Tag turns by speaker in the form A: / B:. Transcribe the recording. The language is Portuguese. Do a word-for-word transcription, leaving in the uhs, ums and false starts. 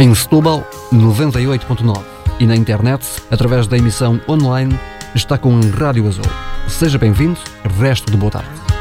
A: Em Setúbal, noventa e oito ponto nove. E na internet, através da emissão online, está com a Rádio Azul. Seja bem-vindo, resto de boa tarde.